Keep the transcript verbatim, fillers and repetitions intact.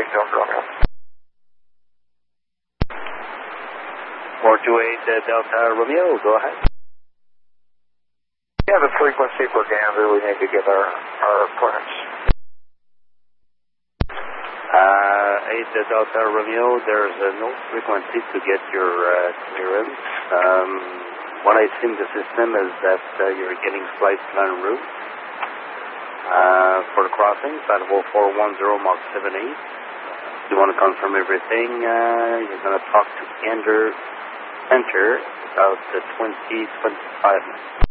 Delta Romeo. four two eight uh, Delta Romeo, go ahead. Yeah, the frequency for Gander, we need to get our, our clearance. Uh, eight uh, Delta Romeo, there's uh, no frequency to get your uh, clearance. Um, what I see in the system is that uh, you're getting flight plan route uh, for the crossing, Flight four one zero Mach seven eight. You want to confirm everything, uh, you're going to talk to Gander Center about the twenty twenty-five minutes.